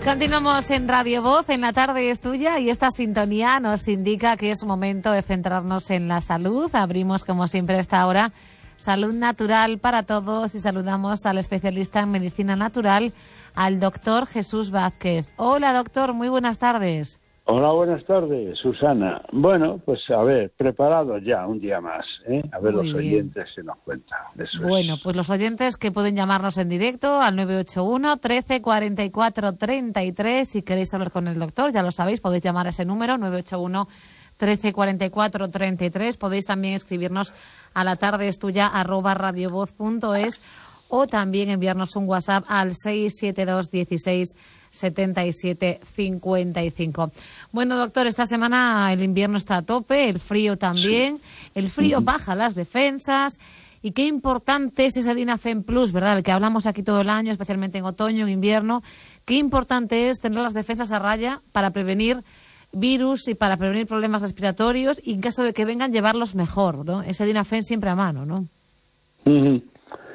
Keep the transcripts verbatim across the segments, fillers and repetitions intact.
Continuamos en Radio Voz, en La Tarde es Tuya, y esta sintonía nos indica que es momento de centrarnos en la salud. Abrimos, como siempre, a esta hora Salud Natural para Todos y saludamos al especialista en medicina natural, al doctor Jesús Vázquez. Hola, doctor, muy buenas tardes. Hola, buenas tardes, Susana. Bueno, pues a ver, preparado ya un día más, ¿eh? A ver Muy los bien. oyentes se nos cuentan. Eso Bueno, es. pues los oyentes que pueden llamarnos en directo al nueve ocho uno, trece, cuarenta y cuatro, treinta y tres. Si queréis hablar con el doctor, ya lo sabéis, podéis llamar a ese número, nueve ocho uno, trece, cuarenta y cuatro, treinta y tres. Podéis también escribirnos a la tarde es tuya arroba radiovoz punto es o también enviarnos un WhatsApp al seis siete dos, dieciséis, setenta y siete, cincuenta y cinco. Bueno, doctor, esta semana el invierno está a tope, el frío también. Sí. El frío uh-huh. baja las defensas. Y qué importante es ese Dinafen Plus, ¿verdad? El que hablamos aquí todo el año, especialmente en otoño, en invierno. Qué importante es tener las defensas a raya para prevenir virus y para prevenir problemas respiratorios y en caso de que vengan, llevarlos mejor, ¿no? Ese Dinafen siempre a mano, ¿no? Uh-huh.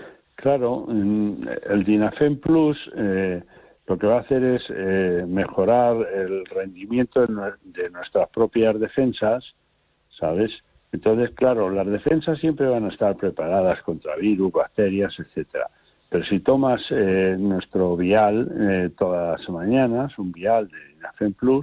Claro, el Dinafen Plus eh, lo que va a hacer es eh, mejorar el rendimiento de, de nuestras propias defensas, ¿sabes? Entonces, claro, las defensas siempre van a estar preparadas contra virus, bacterias, etcétera. Pero si tomas eh, nuestro vial eh, todas las mañanas, un vial de Dinafen Plus,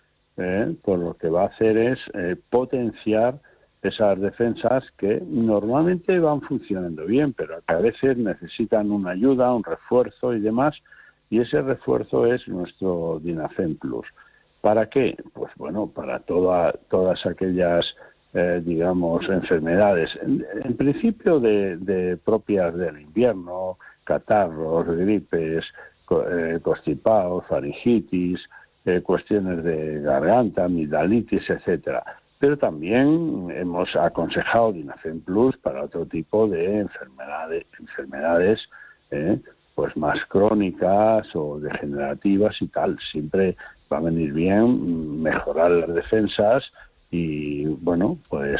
eh, pues lo que va a hacer es eh, potenciar esas defensas que normalmente van funcionando bien, pero que a veces necesitan una ayuda, un refuerzo y demás, y ese refuerzo es nuestro Dinafen Plus. ¿Para qué? Pues bueno, para toda, todas aquellas, eh, digamos, enfermedades, en, en principio de, de propias del invierno, catarros, gripes, eh, constipados, faringitis, eh, cuestiones de garganta, amigdalitis, etcétera. Pero también hemos aconsejado Dinafen Plus para otro tipo de enfermedades, enfermedades eh, pues más crónicas o degenerativas y tal. Siempre va a venir bien mejorar las defensas y, bueno, pues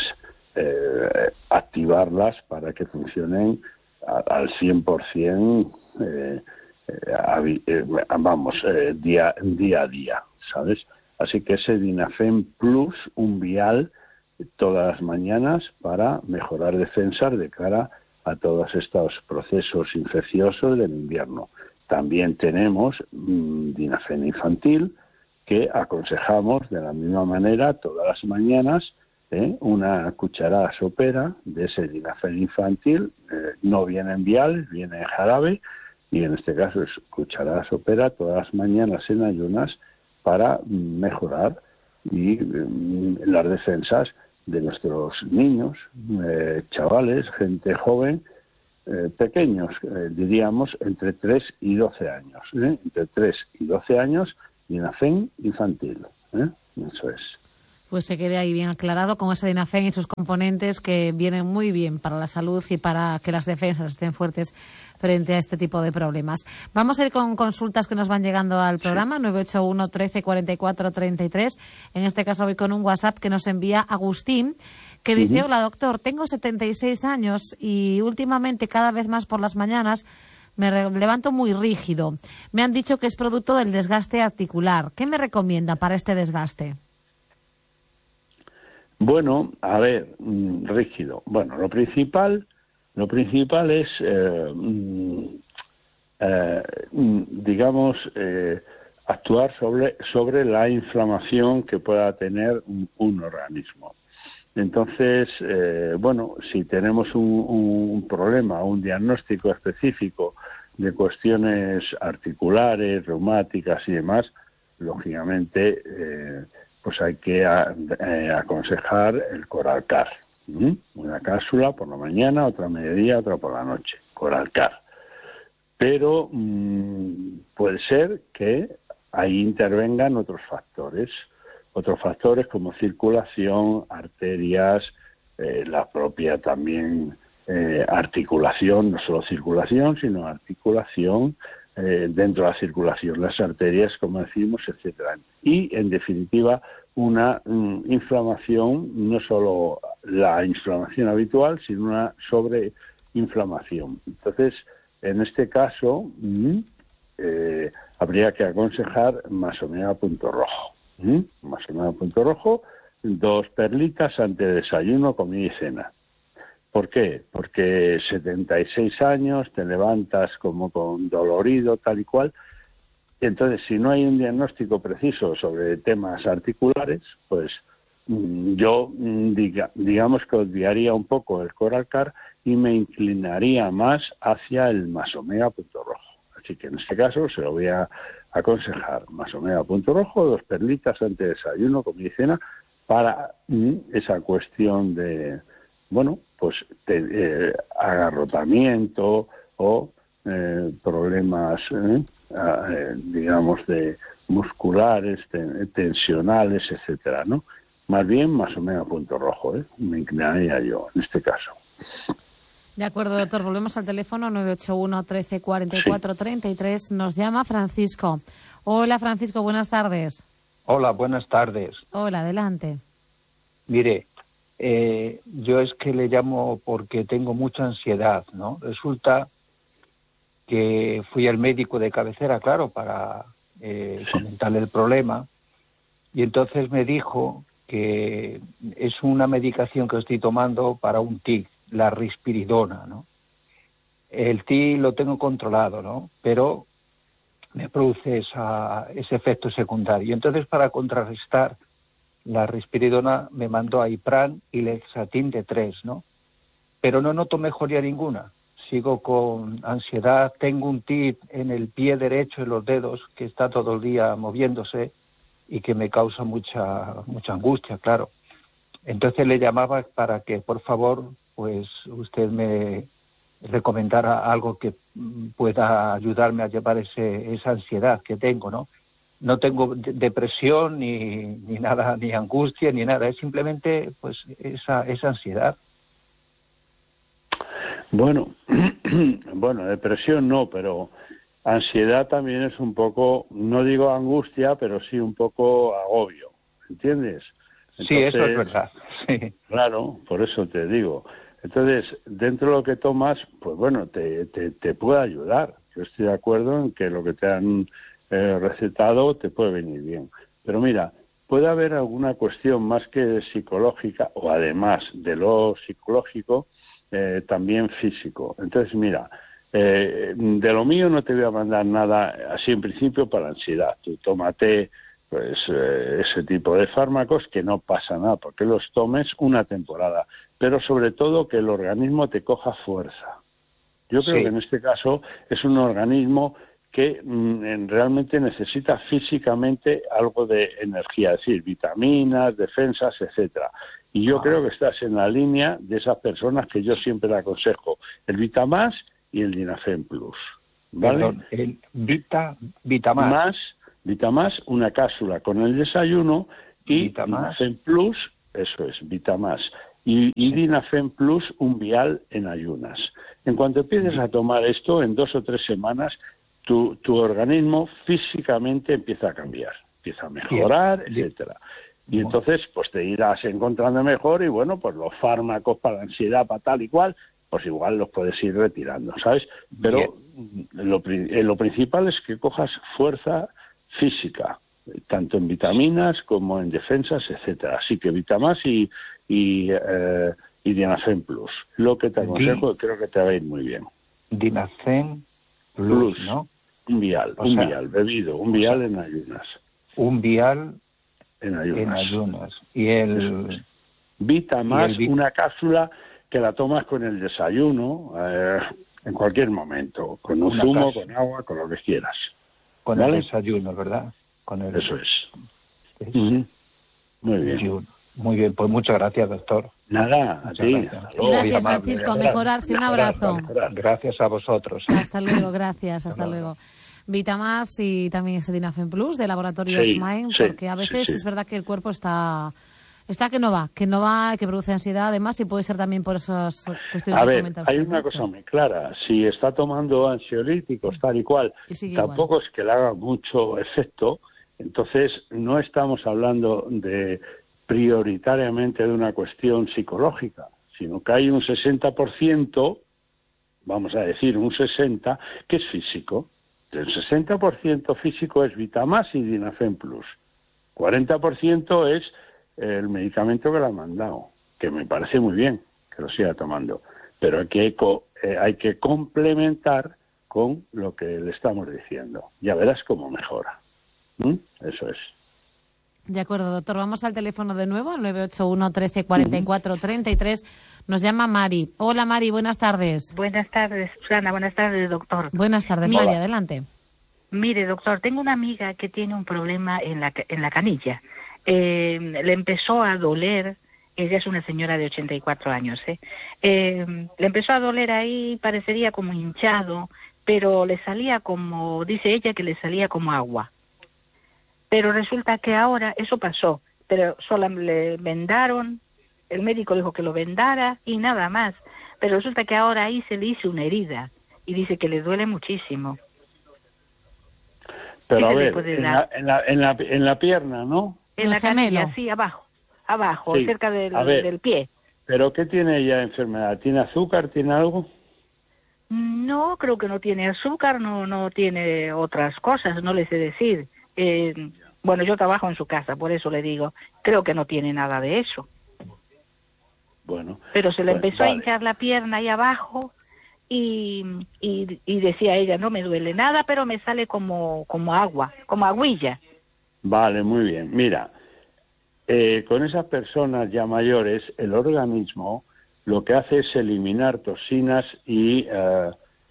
eh, activarlas para que funcionen a, al cien por ciento, eh, eh, eh, vamos, eh, día, día a día, ¿sabes? Así que ese Dinafen Plus, un vial todas las mañanas para mejorar defensas de cara a todos estos procesos infecciosos del invierno. También tenemos mmm, Dinafen infantil, que aconsejamos de la misma manera todas las mañanas, ¿eh? una cucharada sopera de ese Dinafen infantil, eh, no viene en vial, viene en jarabe, y en este caso es cucharada sopera todas las mañanas en ayunas, para mejorar y eh, las defensas de nuestros niños, eh, chavales, gente joven, eh, pequeños, eh, diríamos, entre tres y doce años. ¿eh? Entre tres y doce años, Dinafen infantil. ¿eh? Eso es. Pues se quede ahí bien aclarado con ese Dinafen y sus componentes que vienen muy bien para la salud y para que las defensas estén fuertes frente a este tipo de problemas. Vamos a ir con consultas que nos van llegando al programa, sí. nueve ocho uno, trece, cuarenta y cuatro, treinta y tres. En este caso voy con un WhatsApp que nos envía Agustín, que dice, uh-huh. hola doctor, tengo setenta y seis años y últimamente cada vez más por las mañanas me re- levanto muy rígido. Me han dicho que es producto del desgaste articular. ¿Qué me recomienda para este desgaste? Bueno, a ver, mmm, rígido. Bueno, lo principal, lo principal es, eh, eh, digamos, eh, actuar sobre, sobre la inflamación que pueda tener un, un organismo. Entonces, eh, bueno, si tenemos un, un problema, un diagnóstico específico de cuestiones articulares, reumáticas y demás, lógicamente, eh, pues hay que a, eh, aconsejar el Coralcar. ¿Mm? Una cápsula por la mañana, otra a mediodía, otra por la noche. Coralcar. Pero mmm, puede ser que ahí intervengan otros factores. Otros factores como circulación, arterias, eh, la propia también eh, articulación, no solo circulación, sino articulación, Eh, dentro de la circulación, las arterias, como decimos, etcétera. Y, en definitiva, una mm, inflamación, no solo la inflamación habitual, sino una sobreinflamación. Entonces, en este caso, mm, eh, habría que aconsejar Masomega Punto Rojo. ¿Mm? Masomega Punto Rojo, dos perlitas ante desayuno, comida y cena. ¿Por qué? Porque setenta y seis años, te levantas como con dolorido, tal y cual. Entonces, si no hay un diagnóstico preciso sobre temas articulares, pues yo diga, digamos que obviaría un poco el Coralcar y me inclinaría más hacia el Masomega Punto Rojo. Así que en este caso se lo voy a aconsejar Masomega Punto Rojo, dos perlitas ante desayuno, comida y cena, para mm, esa cuestión de, bueno, pues de, eh, agarrotamiento o eh, problemas, eh, eh, digamos, de musculares, ten, tensionales, etcétera, ¿no? Más bien Masomega Punto Rojo, ¿eh? Me inclinaría yo en este caso. De acuerdo, doctor. Volvemos al teléfono nueve ocho uno, trece, cuarenta y cuatro, treinta y tres. Nos llama Francisco. Hola, Francisco, buenas tardes. Hola, buenas tardes. Hola, adelante. Mire, eh, yo es que le llamo porque tengo mucha ansiedad, ¿no? Resulta que fui al médico de cabecera, claro, para eh, comentarle el problema, y entonces me dijo que es una medicación que estoy tomando para un tic, la risperidona, ¿no? El tic lo tengo controlado, ¿no? Pero me produce esa, ese efecto secundario. Entonces, para contrarrestar la risperidona, me mandó a Ipran y Lexatin de tres, ¿no? Pero no noto mejoría ninguna. Sigo con ansiedad, tengo un tic en el pie derecho, en los dedos, que está todo el día moviéndose y que me causa mucha mucha angustia, claro. Entonces le llamaba para que, por favor, pues usted me recomendara algo que pueda ayudarme a llevar ese, esa ansiedad que tengo, ¿no? No tengo de- depresión ni, ni nada, ni angustia, ni nada. Es simplemente, pues, esa, esa ansiedad. Bueno, bueno, depresión no, pero ansiedad también es un poco, no digo angustia, pero sí un poco agobio, ¿entiendes? Sí, eso es Entonces, verdad. Sí. claro, por eso te digo. Entonces, dentro de lo que tomas, pues bueno, te, te, te puede ayudar. Yo estoy de acuerdo en que lo que te han eh, recetado te puede venir bien. Pero mira, puede haber alguna cuestión más que psicológica, o además de lo psicológico, eh, también físico. Entonces, mira, eh, de lo mío no te voy a mandar nada así en principio para ansiedad. Tú tómate pues eh, ese tipo de fármacos, que no pasa nada porque los tomes una temporada, pero sobre todo que el organismo te coja fuerza. Yo creo Sí. que en este caso es un organismo que mm, realmente necesita físicamente algo de energía, es decir, vitaminas, defensas, etcétera. Y yo Ah. creo que estás en la línea de esas personas que yo siempre le aconsejo, el Vitamás y el Dinafem Plus. ¿Vale? Perdón, el Vita, Vitamás. Más, Vitamás, una cápsula con el desayuno, y Vitamás. Dinafem Plus, eso es, Vitamás, y, y Dinafem Plus, un vial en ayunas. En cuanto empieces a tomar esto, en dos o tres semanas, tu, tu organismo físicamente empieza a cambiar, empieza a mejorar, Bien. etcétera. Y entonces, pues te irás encontrando mejor y bueno, pues los fármacos para la ansiedad, para tal y cual, pues igual los puedes ir retirando, ¿sabes? Pero lo, pri- eh, lo principal es que cojas fuerza física, tanto en vitaminas como en defensas, etcétera. Así que Vitamás y, y, eh, y Dinafem Plus. Lo que te aconsejo, Di- creo que te va a ir muy bien. Dinafem Plus, Plus, ¿no? un vial, O un sea, vial, bebido, un o vial sea, en ayunas, Un vial en ayunas. en ayunas. Y el... Vitamás, Y el vi- una cápsula que la tomas con el desayuno, eh, en cualquier momento, con un Una zumo, cápsula. con agua, con lo que quieras. Con ¿Vale? el desayuno, ¿verdad? Con el Eso es. es- Ujú. Muy bien. desayuno. Muy bien, pues muchas gracias, doctor. Nada, a Muchas ti. gracias. Hasta luego. Gracias, Muy amable. Francisco. A Mejorar, mejorarse. Un mejorar, abrazo. mejorar. Gracias a vosotros. Hasta luego, gracias, hasta Hasta luego. Vitamás y también ese Dinafem Plus de Laboratorios Sí, Mind, sí, porque a veces sí, sí. es verdad que el cuerpo está está que no va, que no va, que produce ansiedad además, y puede ser también por esas cuestiones A que ver, comenta hay usted, una ¿no? cosa muy clara. Si está tomando ansiolíticos tal y cual, Y sigue tampoco es que le haga mucho efecto. Entonces, no estamos hablando de prioritariamente de una cuestión psicológica, sino que hay un sesenta por ciento, vamos a decir un sesenta por ciento, que es físico. El sesenta por ciento físico es Vitamax y Dinafen Plus. cuarenta por ciento es el medicamento que le han mandado, que me parece muy bien que lo siga tomando, pero hay que, eh, hay que complementar con lo que le estamos diciendo. Ya verás cómo mejora. ¿Mm? Eso es. De acuerdo, doctor. Vamos al teléfono de nuevo, al nueve ocho uno, trece, cuarenta y cuatro, treinta y tres. Nos llama Mari. Hola, Mari, buenas tardes. Buenas tardes, Susana. Buenas tardes, doctor. Buenas tardes, Mira, Mari, adelante. Mire, doctor, tengo una amiga que tiene un problema en la, en la canilla. Eh, le empezó a doler, ella es una señora de ochenta y cuatro años, ¿eh? Eh, le empezó a doler ahí, parecería como hinchado, pero le salía como, dice ella que le salía como agua. Pero resulta que ahora eso pasó, pero solo le vendaron, el médico dijo que lo vendara y nada más. Pero resulta que ahora ahí se le hizo una herida y dice que le duele muchísimo. Pero a ver, en la, en, la, en, la, en la pierna, ¿no? En la canilla, sí, abajo, abajo, sí, cerca del, ver, del pie. ¿Pero qué tiene ella de enfermedad? ¿Tiene azúcar? ¿Tiene algo? No, creo que no tiene azúcar, no no tiene otras cosas, no le sé decir. Eh, bueno, yo trabajo en su casa, por eso le digo, creo que no tiene nada de eso. Bueno. Pero se le pues, empezó vale. a hinchar la pierna ahí abajo y, y, y decía ella, no me duele nada, pero me sale como, como agua, como agüilla. Vale, muy bien. Mira, eh, con esas personas ya mayores, el organismo lo que hace es eliminar toxinas y eh,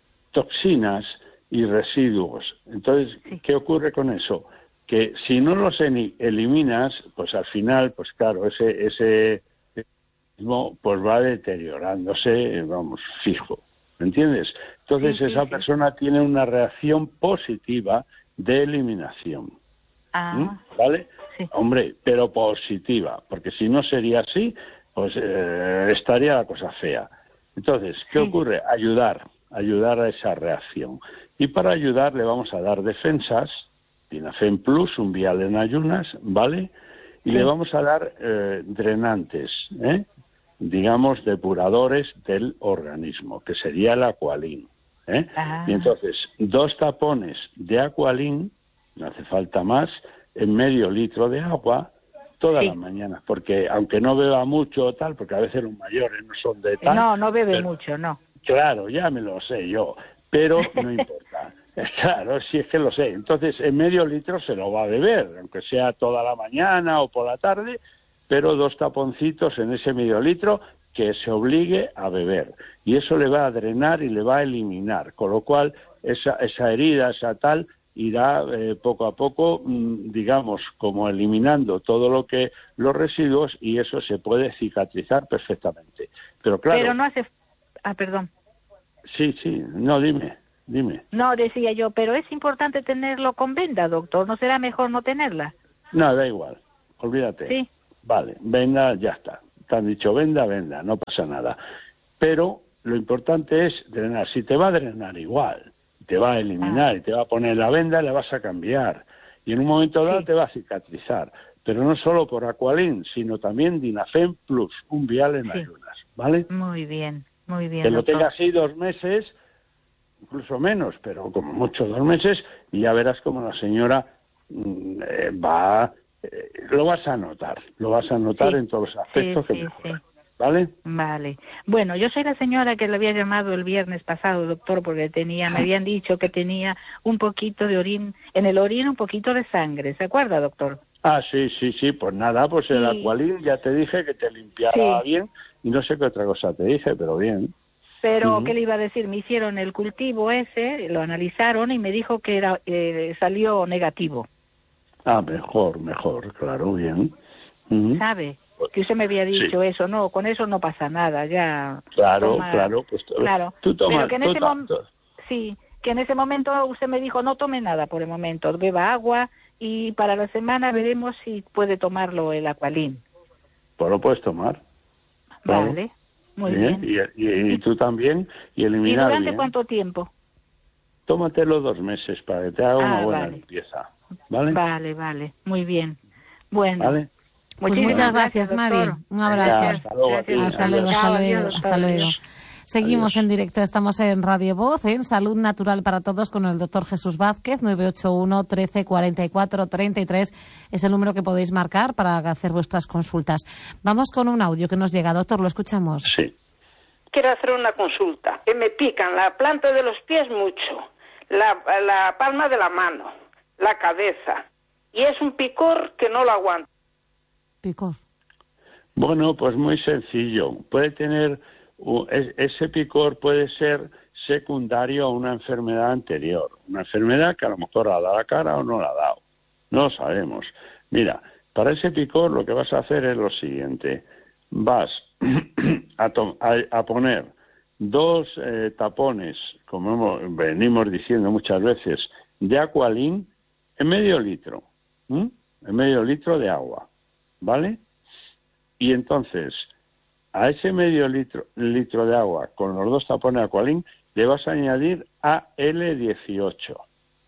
toxinas y residuos. Entonces, sí. ¿Qué ocurre con eso? Que si no los eliminas, pues al final, pues claro, ese ese organismo pues va deteriorándose, vamos, fijo. ¿Me entiendes? Entonces, sí, sí, esa sí. persona tiene una reacción positiva de eliminación. Ah, ¿Mm? ¿Vale? Sí. Hombre, pero positiva, porque si no sería así, pues eh, estaría la cosa fea. Entonces, ¿qué sí. ocurre? Ayudar, ayudar a esa reacción. Y para ayudar le vamos a dar defensas, Dinafen Plus, un vial en ayunas, ¿vale? Y sí. le vamos a dar eh, drenantes, ¿eh? digamos, depuradores del organismo, que sería el Aqualin. ¿eh? Ah. Y entonces, dos tapones de Aqualin, no hace falta más, en medio litro de agua, todas sí. las mañanas, porque aunque no beba mucho o tal, porque a veces los mayores no son de tal... No, no bebe pero, mucho, no. Claro, ya me lo sé yo, pero no importa. Claro, si es que lo sé. Entonces, en medio litro se lo va a beber, aunque sea toda la mañana o por la tarde, pero dos taponcitos en ese medio litro que se obligue a beber. Y eso le va a drenar y le va a eliminar, con lo cual esa, esa herida, esa tal... irá eh, poco a poco, mmm, digamos, como eliminando todo lo que los residuos y eso se puede cicatrizar perfectamente. Pero claro. Pero no hace. Ah, perdón. Sí, sí. No, dime, dime. No, decía yo, pero es importante tenerlo con venda, doctor. ¿No será mejor no tenerla? No, da igual. Olvídate. Sí. Vale, venda, ya está. Te han dicho venda, venda, no pasa nada. Pero lo importante es drenar. Si te va a drenar igual. Te va a eliminar ah. y te va a poner la venda y la vas a cambiar. Y en un momento dado sí. te va a cicatrizar. Pero no solo por Aqualin, sino también Dinafen Plus, un vial en sí. ayunas. ¿Vale? Muy bien, muy bien. Que lo doctor. tenga así dos meses, incluso menos, pero como mucho dos meses, y ya verás como la señora eh, va... Eh, lo vas a notar. Lo vas a notar sí. en todos los aspectos sí, que sí, mejoran. sí. ¿Vale? Vale. Bueno, yo soy la señora que le había llamado el viernes pasado, doctor, porque tenía, me habían dicho que tenía un poquito de orín, en el orín un poquito de sangre, ¿se acuerda, doctor? Ah, sí, sí, sí, pues nada, pues el sí. Aqualin ya te dije que te limpiara sí. bien y no sé qué otra cosa te dije, pero bien. Pero, uh-huh. ¿qué le iba a decir? Me hicieron el cultivo ese, lo analizaron y me dijo que era eh, salió negativo. Ah, mejor, mejor, claro, bien. Uh-huh. ¿Sabe? Que usted me había dicho sí. eso, no, con eso no pasa nada, ya. Claro, toma, claro, pues claro. tú tomas, pero que en tú ese mom- sí, que en ese momento usted me dijo no tome nada por el momento, beba agua y para la semana veremos si puede tomarlo el Aqualin. Pues lo puedes tomar. Vale, vale. Muy bien. bien. Y, y, y tú también y eliminar. ¿Y durante bien. cuánto tiempo? Tómatelo dos meses para que te haga ah, una buena vale. limpieza, ¿vale? Vale, vale, muy bien. Bueno. ¿Vale? Pues muchas gracias, gracias Mari. Un abrazo. Venga, hasta luego. Gracias. Hasta luego, hasta luego, hasta luego. Seguimos Adiós. en directo, estamos en Radio Voz, en Salud Natural para Todos con el doctor Jesús Vázquez. Nueve ocho uno, trece, cuarenta y cuatro, treinta y tres es el número que podéis marcar para hacer vuestras consultas. Vamos con un audio que nos llega, doctor, lo escuchamos. Sí. Quiero hacer una consulta. Que me pican la planta de los pies mucho, la, la palma de la mano, la cabeza, y es un picor que no lo aguanto. Picor. Bueno, pues muy sencillo. Puede tener, ese picor puede ser secundario a una enfermedad anterior. Una enfermedad que a lo mejor ha dado la cara o no la ha dado. No lo sabemos. Mira, para ese picor lo que vas a hacer es lo siguiente. Vas a, a, a poner dos eh, tapones, como hemos, venimos diciendo muchas veces, de Aqualin en medio litro. ¿Mm? En medio litro de agua. ¿Vale? Y entonces, a ese medio litro, litro de agua, con los dos tapones de Aqualin, le vas a añadir A L dieciocho.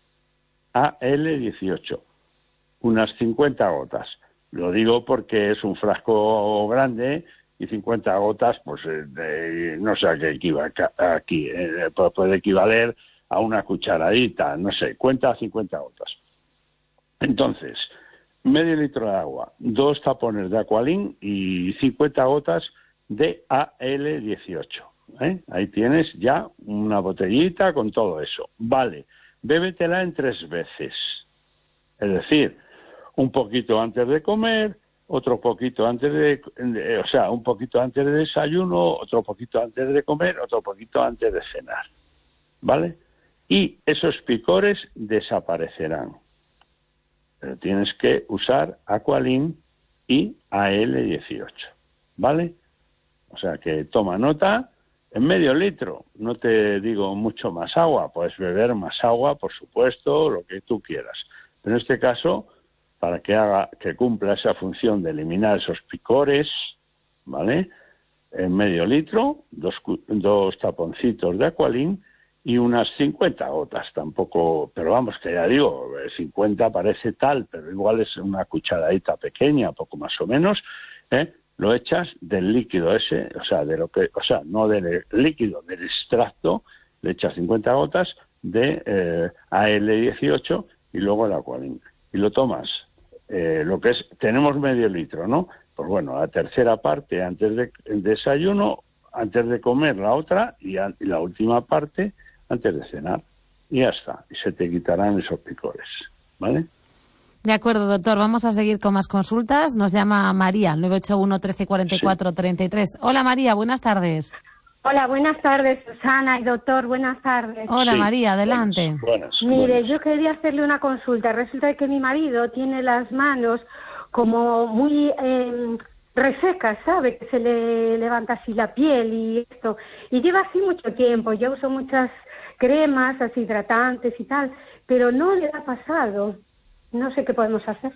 A L dieciocho. Unas cincuenta gotas. Lo digo porque es un frasco grande y cincuenta gotas, pues eh, de, no sé a qué equivale aquí. Eh, puede equivaler a una cucharadita, no sé, cuenta cincuenta gotas. Entonces, medio litro de agua, dos tapones de Aqualin y cincuenta gotas de A L dieciocho. ¿eh? Ahí tienes ya una botellita con todo eso. Vale, bébetela en tres veces. Es decir, un poquito antes de comer, otro poquito antes de, de... O sea, un poquito antes de desayuno, otro poquito antes de comer, otro poquito antes de cenar. ¿Vale? Y esos picores desaparecerán. Pero tienes que usar Aqualin y A L dieciocho, ¿vale? O sea que toma nota, en medio litro, no te digo mucho más agua, puedes beber más agua, por supuesto, lo que tú quieras. Pero en este caso, para que haga, que cumpla esa función de eliminar esos picores, ¿vale? En medio litro, dos, dos taponcitos de Aqualin y unas cincuenta gotas, tampoco, pero vamos, que ya digo, cincuenta parece tal, pero igual es una cucharadita pequeña, poco más o menos, ¿eh? Lo echas del líquido ese, o sea, de lo que, o sea, no del líquido, del extracto, le echas cincuenta gotas de eh, A L dieciocho y luego el Aqualin. Y lo tomas, eh, lo que es, tenemos medio litro, ¿no? Pues bueno, la tercera parte antes del de desayuno, antes de comer la otra y, a, y la última parte antes de cenar, y ya está, y se te quitarán esos picores, ¿vale? De acuerdo, doctor, vamos a seguir con más consultas. Nos llama María, nueve ocho uno, trece, cuarenta y cuatro, treinta y tres. Hola María, buenas tardes. Hola, buenas tardes, Susana y doctor, buenas tardes. Hola Sí, María, adelante. Buenas, buenas, Mire, buenas. yo quería hacerle una consulta. Resulta que mi marido tiene las manos como muy eh, resecas, ¿sabe? Que se le levanta así la piel y esto. Y lleva así mucho tiempo. Yo uso muchas cremas, así hidratantes y tal, pero no le ha pasado. No sé qué podemos hacer.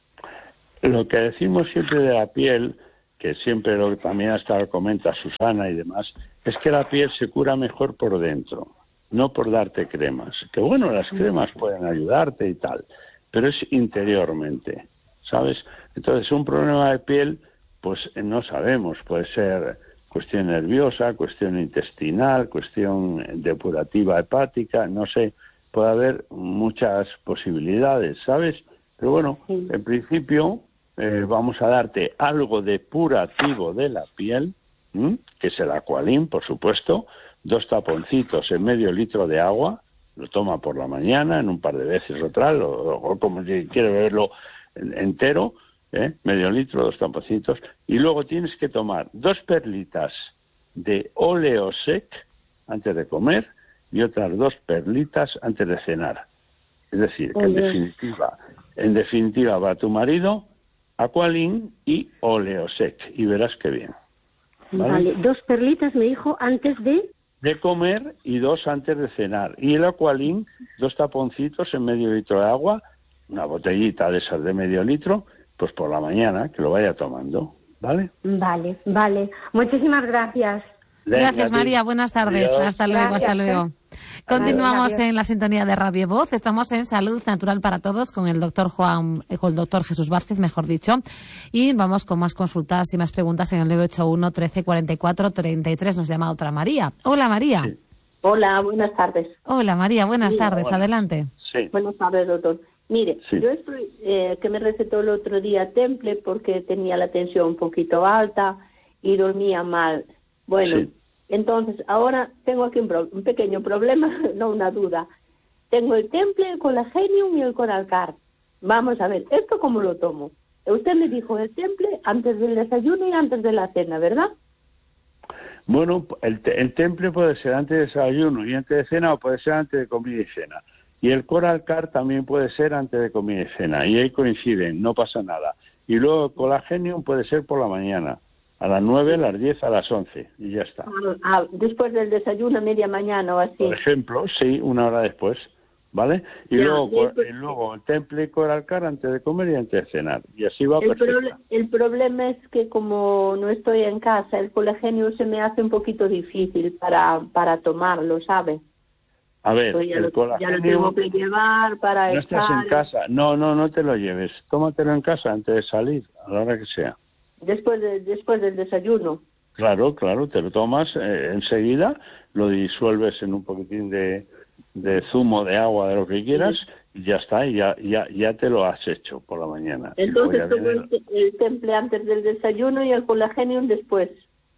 Lo que decimos siempre de la piel, que siempre lo que también hasta comenta Susana y demás, es que la piel se cura mejor por dentro, no por darte cremas. Que bueno, las cremas pueden ayudarte y tal, pero es interiormente, ¿sabes? Entonces, un problema de piel, pues no sabemos, puede ser cuestión nerviosa, cuestión intestinal, cuestión depurativa hepática, no sé, puede haber muchas posibilidades, ¿sabes? Pero bueno, Sí. en principio eh, vamos a darte algo depurativo de la piel, ¿m? Que es el Aqualin, por supuesto, dos taponcitos en medio litro de agua, lo toma por la mañana, en un par de veces o tal, o, o como si quiere beberlo entero, ¿eh? Medio litro, dos taponcitos, y luego tienes que tomar dos perlitas de Oleosec antes de comer y otras dos perlitas antes de cenar. Es decir, que en Ole. definitiva, en definitiva va tu marido, Aqualin y Oleosec, y verás qué bien. ¿Vale? Vale, dos perlitas me dijo antes de... De comer y dos antes de cenar. Y el Aqualin, dos taponcitos en medio litro de agua, una botellita de esas de medio litro, pues por la mañana, que lo vaya tomando, ¿vale? Vale, vale. Muchísimas gracias. Gracias, María. Buenas tardes. Adiós. Hasta luego, Gracias. hasta luego. Continuamos Adiós. en la sintonía de Radio Voz. Estamos en Salud Natural para Todos con el doctor Juan, eh, con el doctor Jesús Vázquez, mejor dicho. Y vamos con más consultas y más preguntas en el nueve ocho uno, trece, cuarenta y cuatro, treinta y tres. Nos llama otra María. Hola, María. Sí. Hola, buenas tardes. Hola, María. Buenas Sí, tardes. hola. Adelante. Sí. Buenas tardes, doctor. Mire, Sí. yo estoy, eh, que me recetó el otro día Temple porque tenía la tensión un poquito alta y dormía mal. Bueno, Sí. entonces ahora tengo aquí un, pro- un pequeño problema, no una duda. Tengo el Temple, el Colagenium y el Coralcar. Vamos a ver, ¿esto cómo lo tomo? Usted me dijo el Temple antes del desayuno y antes de la cena, ¿verdad? Bueno, el, te- el temple puede ser antes de desayuno y antes de cena, o puede ser antes de comida y cena. Y el Coralcar también puede ser antes de comida y cena. Y ahí coinciden, no pasa nada. Y luego el Colagenium puede ser por la mañana, a las nueve, a las diez, a las once, y ya está. Ah, ah, después del desayuno, a media mañana o así. Por ejemplo, sí, una hora después, ¿vale? Y Ya, luego, y cor- después- y luego el temple y Coralcar antes de comer y antes de cenar. Y así va El, perfecto. proble- el problema es que como no estoy en casa, el colágeno se me hace un poquito difícil para, para tomarlo, ¿sabe? A ver, Pues ya, el lo, ya lo Colagenium... tengo que llevar para No estás en echar. casa. No, no, no te lo lleves. Tómatelo en casa antes de salir, a la hora que sea. Después, de, después del desayuno. Claro, claro, te lo tomas eh, enseguida, lo disuelves en un poquitín de, de zumo, de agua, de lo que quieras, y ya está, y ya, ya, ya te lo has hecho por la mañana. Y luego Entonces ya tomo viene el, el temple antes del desayuno y el colágeno después.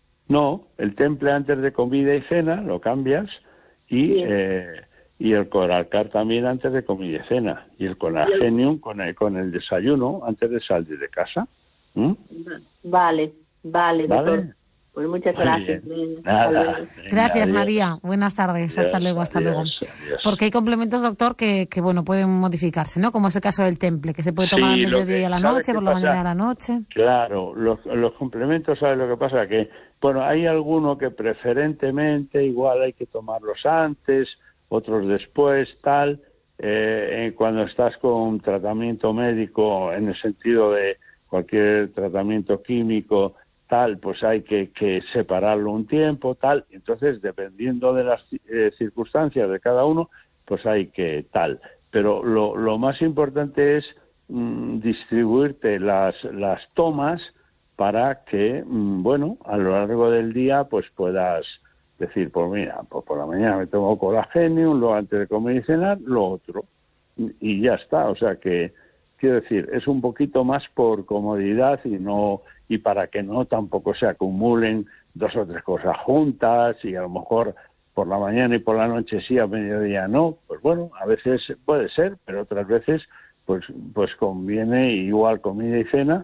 No, el temple antes de comida y cena lo cambias y, Sí. eh, y el Coralcar también antes de comida y cena. Y el Colagenium con el, con el desayuno antes de salir de casa. ¿Mm? Vale, vale, ¿Vale? doctor. Pues muchas Muy gracias. bien. Venga, hasta Nada. luego. Venga, Gracias, adiós. María. Buenas tardes. hasta Adiós, luego, hasta adiós, luego. adiós. Porque hay complementos, doctor, que, que bueno, pueden modificarse, ¿no? Como es el caso del temple, que se puede tomar Sí, al lo mediodía que- y a la ¿sabe noche, qué por la pasa? mañana y a la noche. Claro, los, los complementos, ¿sabes lo que pasa? Que, bueno, hay algunos que preferentemente igual hay que tomarlos antes, otros después, tal. Eh, eh, cuando estás con un tratamiento médico, en el sentido de cualquier tratamiento químico, tal, pues hay que, que separarlo un tiempo, tal. Entonces, dependiendo de las eh, circunstancias de cada uno, pues hay que tal. Pero lo, lo más importante es mm, distribuirte las, las tomas para que, mm, bueno, a lo largo del día, pues puedas decir, pues mira, pues por la mañana me tomo colágeno, luego antes de comer y cenar, lo otro. Y, y ya está. O sea que, quiero decir, es un poquito más por comodidad y no y para que no tampoco se acumulen dos o tres cosas juntas y a lo mejor por la mañana y por la noche sí, a mediodía no. Pues bueno, a veces puede ser, pero otras veces pues pues conviene igual comida y cena,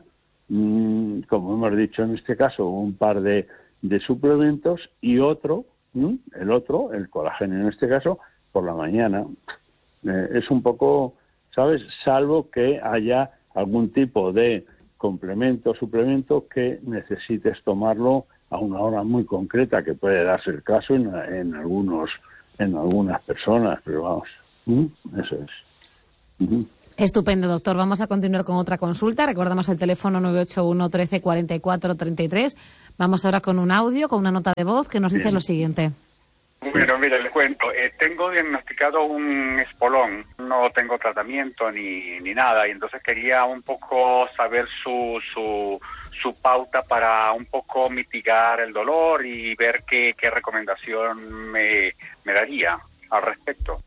mmm, como hemos dicho en este caso, un par de, de suplementos y otro, ¿m? el otro, el colágeno en este caso, por la mañana. Eh, es un poco, ¿sabes? Salvo que haya algún tipo de complemento o suplemento que necesites tomarlo a una hora muy concreta, que puede darse el caso en, en algunos en algunas personas, pero vamos, ¿Mm? eso es. Uh-huh. Estupendo, doctor. Vamos a continuar con otra consulta. Recordamos el teléfono nueve ocho uno, trece, cuarenta y cuatro, treinta y tres. Vamos ahora con un audio, con una nota de voz que nos dice Bien. lo siguiente. Bueno, mire, le cuento. Eh, tengo diagnosticado un espolón. No tengo tratamiento ni, ni nada. Y entonces quería un poco saber su, su, su pauta para un poco mitigar el dolor y ver qué, qué recomendación me, me daría al respecto.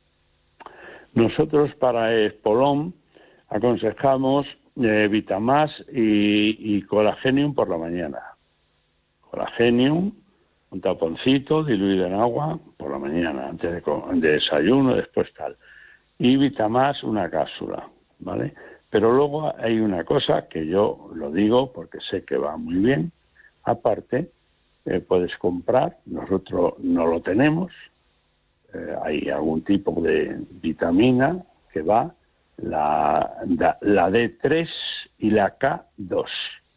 Nosotros para espolón aconsejamos eh, Vitamás y, y Colagenium por la mañana. Colagenium, un taponcito diluido en agua por la mañana, antes de, de desayuno, después tal. Y Vitamás, una cápsula, ¿vale? Pero luego hay una cosa que yo lo digo porque sé que va muy bien. Aparte, eh, puedes comprar, nosotros no lo tenemos, eh, hay algún tipo de vitamina que va, la, la, la D tres y la K dos.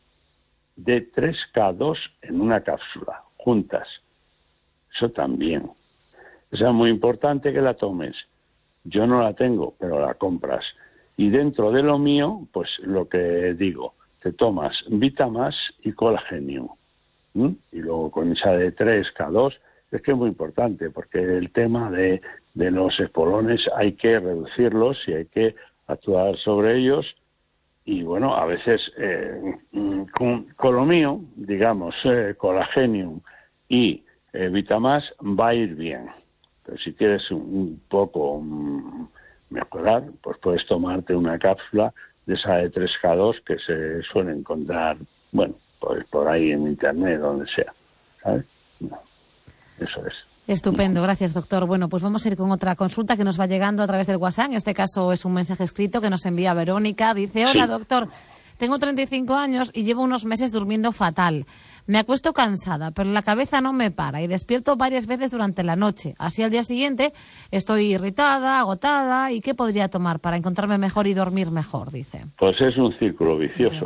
D tres K dos en una cápsula, juntas. Eso también. Eso es muy importante que la tomes. Yo no la tengo, pero la compras. Y dentro de lo mío, pues lo que digo, te tomas Vitamás y Colagenium. ¿Mm? Y luego con esa D tres, K dos, es que es muy importante, porque el tema de, de los espolones hay que reducirlos y hay que actuar sobre ellos. Y bueno, a veces eh, con, con lo mío, digamos, eh, Colagenium y eh, Vitamás va a ir bien. Pero si quieres un, un poco um, mejorar, pues puedes tomarte una cápsula de esa D tres K dos que se suele encontrar, bueno, pues por ahí en internet, donde sea, ¿sabes? No, eso es. Estupendo, gracias, doctor. Bueno, pues vamos a ir con otra consulta que nos va llegando a través del WhatsApp. En este caso es un mensaje escrito que nos envía Verónica. Dice, hola, Sí. doctor, tengo treinta y cinco años y llevo unos meses durmiendo fatal. Me acuesto cansada, pero la cabeza no me para y despierto varias veces durante la noche. Así al día siguiente estoy irritada, agotada. ¿Y qué podría tomar para encontrarme mejor y dormir mejor? Dice. Pues es un círculo vicioso.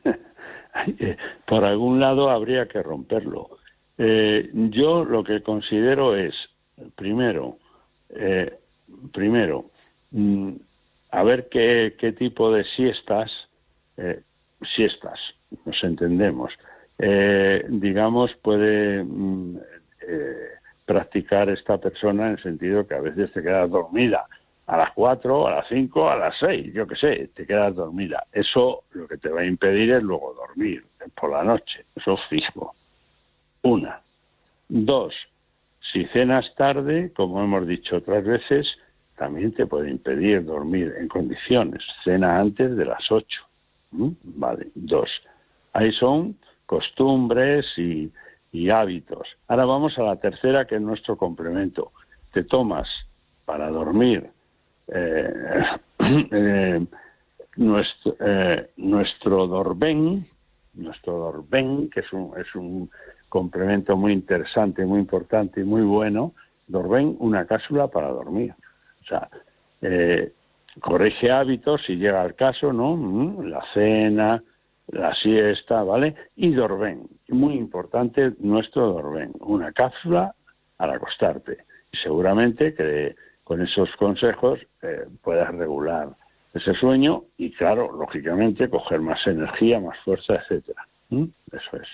Por algún lado habría que romperlo. Eh, yo lo que considero es, primero, eh, primero, mm, a ver qué, qué tipo de siestas, eh, siestas, nos entendemos, eh, digamos, puede mm, eh, practicar esta persona en el sentido que a veces te quedas dormida a las cuatro, a las cinco, a las seis, yo qué sé, te quedas dormida. Eso lo que te va a impedir es luego dormir por la noche, eso es fijo. Una. Dos, si cenas tarde, como hemos dicho otras veces, también te puede impedir dormir en condiciones. Cena antes de las ocho. ¿Mm? Vale, dos. Ahí son costumbres y, y hábitos. Ahora vamos a la tercera, que es nuestro complemento. Te tomas para dormir eh, eh, nuestro, eh, nuestro Dorben, nuestro Dorben, que es un, es un complemento muy interesante, muy importante y muy bueno. Dorben, una cápsula para dormir. O sea, eh, corrige hábitos si llega al caso, ¿no? La cena, la siesta, ¿vale? Y Dorben, muy importante nuestro Dorben, una cápsula al acostarte. Y seguramente que con esos consejos eh, puedas regular ese sueño y, claro, lógicamente, coger más energía, más fuerza, etcétera. ¿Mm? Eso es.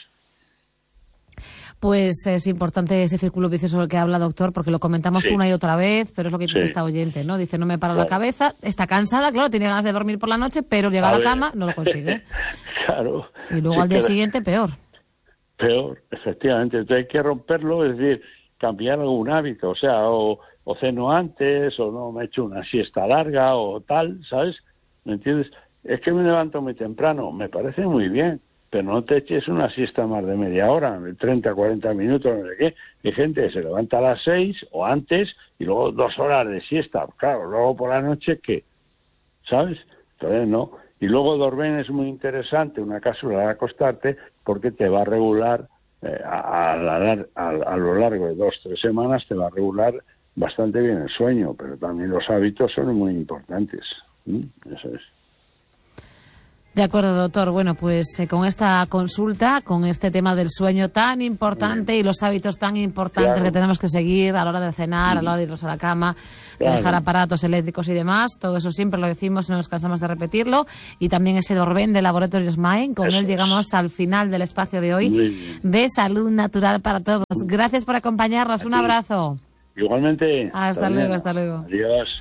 Pues es importante ese círculo vicioso del que habla, doctor, porque lo comentamos sí. una y otra vez, pero es lo que dice sí. esta oyente, ¿no? Dice, no me para claro. la cabeza, está cansada, claro, tiene ganas de dormir por la noche, pero llega a, a la ver. cama, no lo consigue. Claro. Y luego sí al día que... siguiente, peor. Peor, efectivamente. Entonces hay que romperlo, es decir, cambiar algún hábito, o sea, o, o ceno antes, o no me echo una siesta larga, o tal, ¿sabes? ¿Me entiendes? Es que me levanto muy temprano, me parece muy bien, pero no te eches una siesta más de media hora, de treinta, cuarenta minutos, no sé qué. Hay gente que se levanta a las seis o antes y luego dos horas de siesta. Claro, luego por la noche, ¿qué? ¿Sabes? Entonces, no. Y luego Dorben es muy interesante, una cápsula de acostarte, porque te va a regular, eh, a, a, a, a lo largo de dos, tres semanas, te va a regular bastante bien el sueño, pero también los hábitos son muy importantes. ¿Mm? Eso es. De acuerdo, doctor. Bueno, pues eh, con esta consulta, con este tema del sueño tan importante Bien. y los hábitos tan importantes claro. que tenemos que seguir a la hora de cenar, a la hora de irnos a la cama, claro. de dejar aparatos eléctricos y demás, todo eso siempre lo decimos y no nos cansamos de repetirlo. Y también ese Dorben de Laboratorios Main, con eso él llegamos es. al final del espacio de hoy de Salud Natural para Todos. Gracias por acompañarnos. Aquí. Un abrazo. Igualmente. Hasta, hasta luego, hasta luego. Adiós.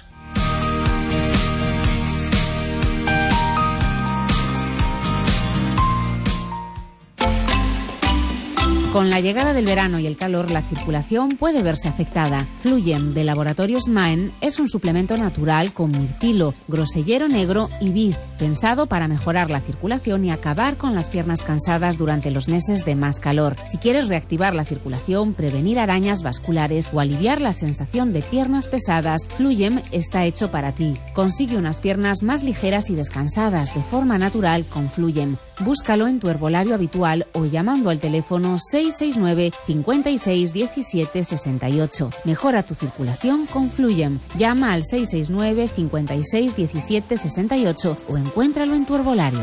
Con la llegada del verano y el calor, la circulación puede verse afectada. Fluyen de Laboratorios Maen es un suplemento natural con mirtilo, grosellero negro y vid, pensado para mejorar la circulación y acabar con las piernas cansadas durante los meses de más calor. Si quieres reactivar la circulación, prevenir arañas vasculares o aliviar la sensación de piernas pesadas, Fluyem está hecho para ti. Consigue unas piernas más ligeras y descansadas de forma natural con Fluyem. Búscalo en tu herbolario habitual o llamando al teléfono seis seis nueve, cinco seis, diecisiete, sesenta y ocho. Mejora tu circulación con Fluyem. Llama al seis seis nueve, cinco seis, diecisiete, sesenta y ocho o encuéntralo en tu herbolario.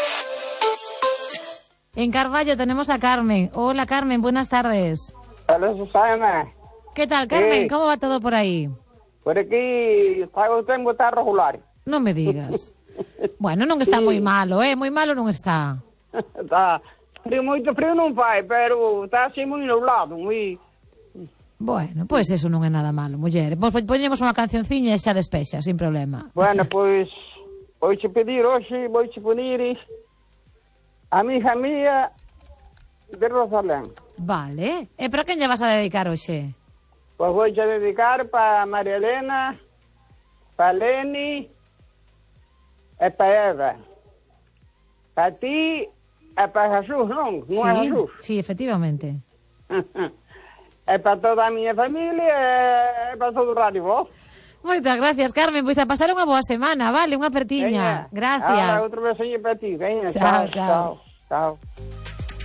En Carballo tenemos a Carmen. Hola, Carmen, buenas tardes. Hola, Susana. ¿Qué tal, Carmen? Sí. ¿Cómo va todo por ahí? Por aquí tengo estar regular. No me digas. Bueno, non está sí. moi malo, eh? Moi malo non está. Está, Frio, moito frio non fai, pero está así moi nublado, moi... Bueno, pois pues eso non é nada malo, muller. Pois poñemos unha cancionciña e xa despexa, sin problema. Bueno, pois, vouche pedir hoxe, vouche pedir a mi hija mía de Rosalén. Vale. E para quen lle vas a dedicar hoxe? Pois vouche dedicar para María Elena, para Leni e para Eva. Para ti e para Jesús, non? Non é Jesús? Sí, efectivamente. É para toda a miña familia e para todo o Radio Voz. Moitas gracias, Carmen. Pois a pasar unha boa semana, vale? Unha apertiña. Veña. Gracias. Ahora, outro besoño para ti. Veña, chao, chao. Chao. chao.